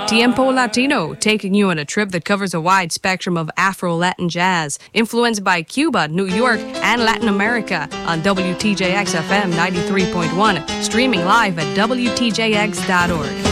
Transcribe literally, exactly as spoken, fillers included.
Tiempo Latino, taking you on a trip that covers a wide spectrum of Afro-Latin jazz, influenced by Cuba, New York, and Latin America on W T J X F M ninety-three point one, streaming live at W T J X dot org.